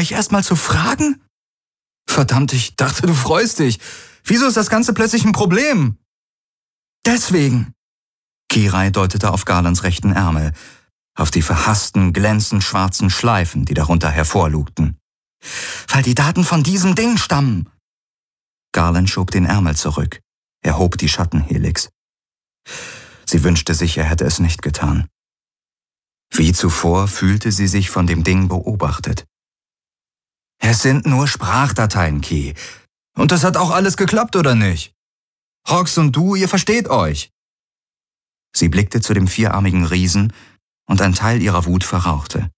mich erst mal zu fragen? Verdammt, ich dachte, du freust dich. Wieso ist das Ganze plötzlich ein Problem? Deswegen. Kirai deutete auf Garlands rechten Ärmel, auf die verhassten, glänzend schwarzen Schleifen, die darunter hervorlugten. Weil die Daten von diesem Ding stammen. Garland schob den Ärmel zurück. Er hob die Schattenhelix. Sie wünschte sich, er hätte es nicht getan. Wie zuvor fühlte sie sich von dem Ding beobachtet. Es sind nur Sprachdateien, Ki. Und das hat auch alles geklappt, oder nicht? Hox und du, ihr versteht euch. Sie blickte zu dem vierarmigen Riesen und ein Teil ihrer Wut verrauchte.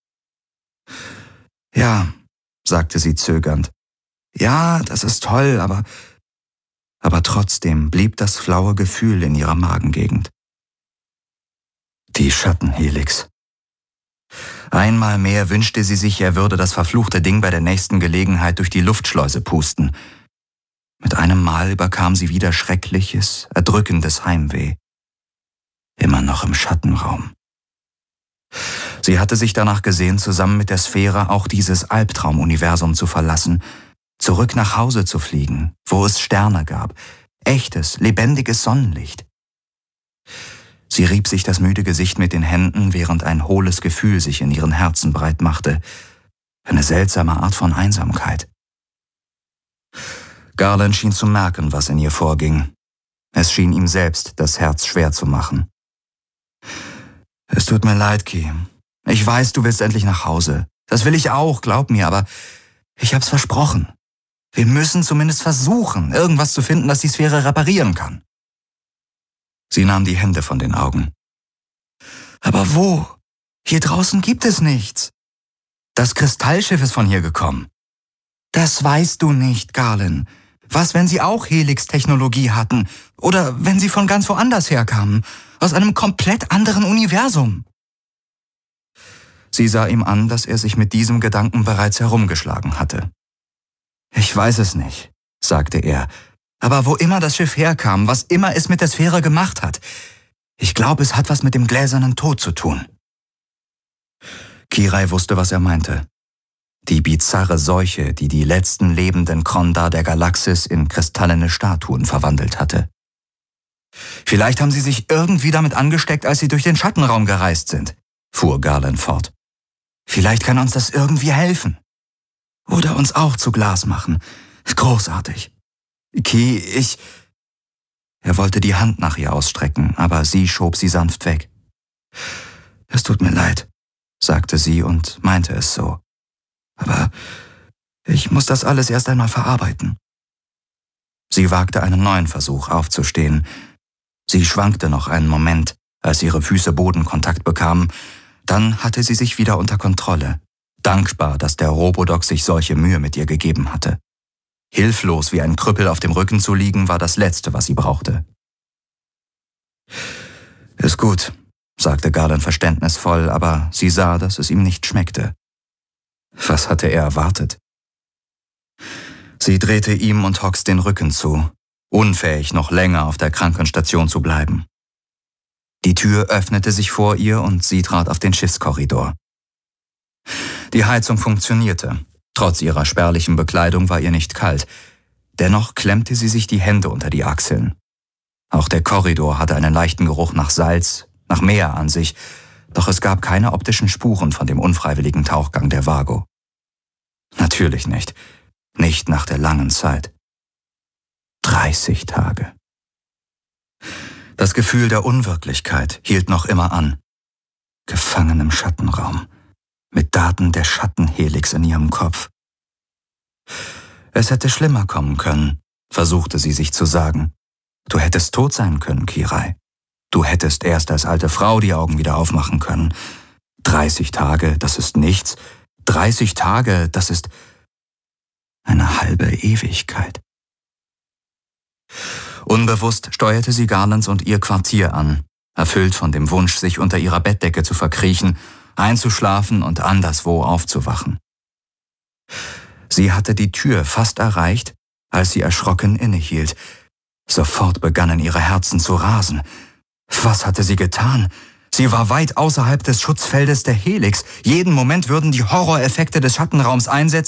Ja, sagte sie zögernd. Ja, das ist toll, aber trotzdem blieb das flaue Gefühl in ihrer Magengegend. Die Schattenhelix. Einmal mehr wünschte sie sich, er würde das verfluchte Ding bei der nächsten Gelegenheit durch die Luftschleuse pusten. Mit einem Mal überkam sie wieder schreckliches, erdrückendes Heimweh. Immer noch im Schattenraum. Sie hatte sich danach gesehen, zusammen mit der Sphäre auch dieses Albtraumuniversum zu verlassen, zurück nach Hause zu fliegen, wo es Sterne gab, echtes, lebendiges Sonnenlicht. Sie rieb sich das müde Gesicht mit den Händen, während ein hohles Gefühl sich in ihren Herzen breit machte. Eine seltsame Art von Einsamkeit. Garland schien zu merken, was in ihr vorging. Es schien ihm selbst das Herz schwer zu machen. Es tut mir leid, Ki. Ich weiß, du willst endlich nach Hause. Das will ich auch, glaub mir, aber ich hab's versprochen. Wir müssen zumindest versuchen, irgendwas zu finden, das die Sphäre reparieren kann. Sie nahm die Hände von den Augen. Aber wo? Hier draußen gibt es nichts. Das Kristallschiff ist von hier gekommen. Das weißt du nicht, Garland. Was, wenn sie auch Helix-Technologie hatten? Oder wenn sie von ganz woanders herkamen? Aus einem komplett anderen Universum? Sie sah ihm an, dass er sich mit diesem Gedanken bereits herumgeschlagen hatte. Ich weiß es nicht, sagte er. Aber wo immer das Schiff herkam, was immer es mit der Sphäre gemacht hat, ich glaube, es hat was mit dem gläsernen Tod zu tun. Kirai wusste, was er meinte. Die bizarre Seuche, die die letzten lebenden Krondar der Galaxis in kristallene Statuen verwandelt hatte. Vielleicht haben sie sich irgendwie damit angesteckt, als sie durch den Schattenraum gereist sind, fuhr Garland fort. Vielleicht kann uns das irgendwie helfen. Oder uns auch zu Glas machen. Großartig. Ki, Er wollte die Hand nach ihr ausstrecken, aber sie schob sie sanft weg. Es tut mir leid, sagte sie und meinte es so. Aber ich muss das alles erst einmal verarbeiten. Sie wagte einen neuen Versuch, aufzustehen. Sie schwankte noch einen Moment, als ihre Füße Bodenkontakt bekamen. Dann hatte sie sich wieder unter Kontrolle, dankbar, dass der Robodoc sich solche Mühe mit ihr gegeben hatte. Hilflos wie ein Krüppel auf dem Rücken zu liegen, war das Letzte, was sie brauchte. Ist gut, sagte Garland verständnisvoll, aber sie sah, dass es ihm nicht schmeckte. Was hatte er erwartet? Sie drehte ihm und Hox den Rücken zu, unfähig, noch länger auf der Krankenstation zu bleiben. Die Tür öffnete sich vor ihr und sie trat auf den Schiffskorridor. Die Heizung funktionierte. Trotz ihrer spärlichen Bekleidung war ihr nicht kalt. Dennoch klemmte sie sich die Hände unter die Achseln. Auch der Korridor hatte einen leichten Geruch nach Salz, nach Meer an sich, doch es gab keine optischen Spuren von dem unfreiwilligen Tauchgang der Vago. Natürlich nicht. Nicht nach der langen Zeit. 30 Tage. Das Gefühl der Unwirklichkeit hielt noch immer an. Gefangen im Schattenraum. Mit Daten der Schattenhelix in ihrem Kopf. Es hätte schlimmer kommen können, versuchte sie sich zu sagen. Du hättest tot sein können, Kirai. Du hättest erst als alte Frau die Augen wieder aufmachen können. 30 Tage, das ist nichts. 30 Tage, das ist eine halbe Ewigkeit. Unbewusst steuerte sie Garlands und ihr Quartier an, erfüllt von dem Wunsch, sich unter ihrer Bettdecke zu verkriechen, einzuschlafen und anderswo aufzuwachen. Sie hatte die Tür fast erreicht, als sie erschrocken innehielt. Sofort begannen ihre Herzen zu rasen. Was hatte sie getan? Sie war weit außerhalb des Schutzfeldes der Helix. Jeden Moment würden die Horroreffekte des Schattenraums einsetzen